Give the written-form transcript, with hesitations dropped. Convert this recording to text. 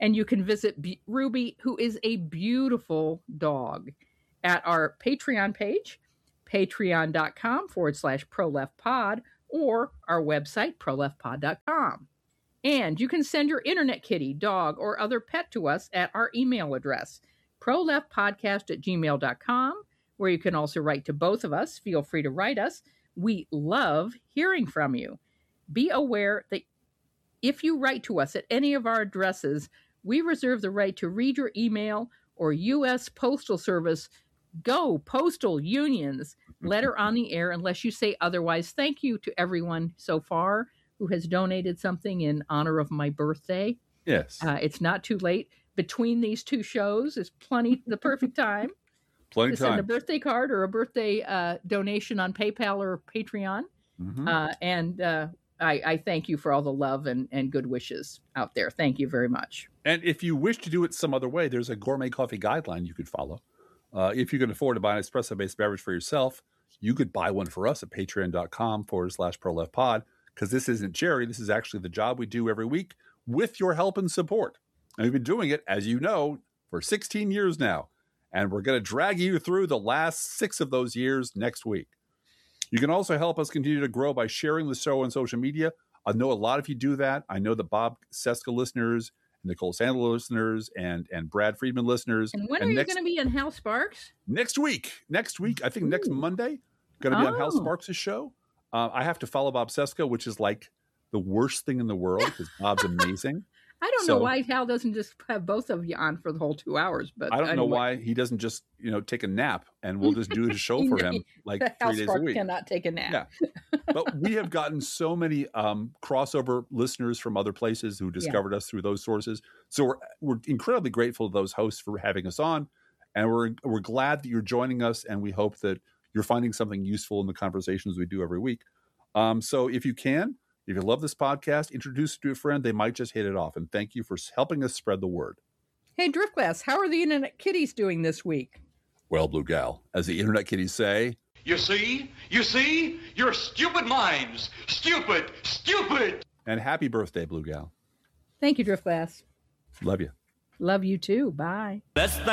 And you can visit Ruby, who is a beautiful dog, at our Patreon page, patreon.com/proleftpod, or our website, proleftpod.com. And you can send your internet kitty, dog, or other pet to us at our email address, proleftpodcast@gmail.com, where you can also write to both of us. Feel free to write us. We love hearing from you. Be aware that if you write to us at any of our addresses, we reserve the right to read your email or U.S. Postal Service, go postal unions, letter on the air unless you say otherwise. Thank you to everyone so far who has donated something in honor of my birthday. Yes. It's not too late. Between these two shows is the perfect time to send a birthday card or a birthday donation on PayPal or Patreon. I thank you for all the love and good wishes out there. Thank you very much. And if you wish to do it some other way, there's a gourmet coffee guideline you could follow. If you can afford to buy an espresso-based beverage for yourself, you could buy one for us at patreon.com/proleftpod, because this isn't charity. This is actually the job we do every week with your help and support. And we've been doing it, as you know, for 16 years now. And we're going to drag you through the last 6 of those years next week. You can also help us continue to grow by sharing the show on social media. I know a lot of you do that. I know the Bob Cesca listeners, Nicole Sandler listeners, and Brad Friedman listeners. And when are you going to be in Hal Sparks? Next week. I think next Monday. Going to be on Hal Sparks' show. I have to follow Bob Cesca, which is like the worst thing in the world because Bob's amazing. I don't know why Hal doesn't just have both of you on for the whole 2 hours. But I don't know why he doesn't just take a nap and we'll just do the show for him like 3 days a week. Cannot take a nap. Yeah. But we have gotten so many crossover listeners from other places who discovered us through those sources. So we're incredibly grateful to those hosts for having us on, and we're glad that you're joining us, and we hope that you're finding something useful in the conversations we do every week. So if you love this podcast, introduce it to a friend. They might just hit it off. And thank you for helping us spread the word. Hey, Driftglass, how are the Internet Kitties doing this week? Well, Blue Gal, as the Internet Kitties say, You see, your stupid minds. Stupid. And happy birthday, Blue Gal. Thank you, Driftglass. Love you. Love you too. Bye.